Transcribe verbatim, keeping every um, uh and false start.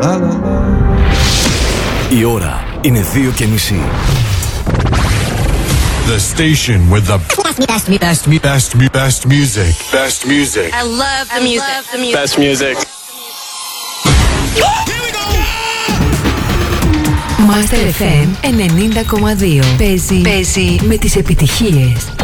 Η ώρα είναι δύο και μισή. The station with the best, best, best, best, best music. Best music. I love the music. Love the music. Best music. Here we go! Master εφ εμ ενενήντα κόμμα δύο. Παίζει, παίζει με τις επιτυχίες.